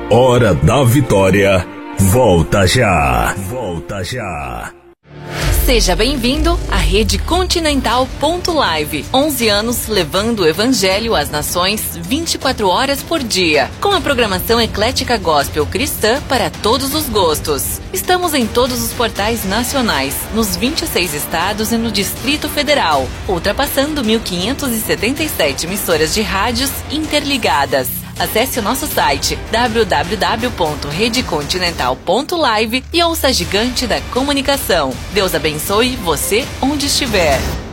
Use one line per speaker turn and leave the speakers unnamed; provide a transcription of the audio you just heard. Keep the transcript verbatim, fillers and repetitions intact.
Hora da Vitória. Volta já. Volta já.
Seja bem-vindo à Rede Continental ponto live. onze anos levando o Evangelho às nações vinte e quatro horas por dia. Com a programação eclética gospel cristã para todos os gostos. Estamos em todos os portais nacionais, nos vinte e seis estados e no Distrito Federal, ultrapassando mil quinhentas e setenta e sete emissoras de rádios interligadas. Acesse o nosso site w w w ponto rede continental ponto live e ouça a gigante da comunicação. Deus abençoe você onde estiver.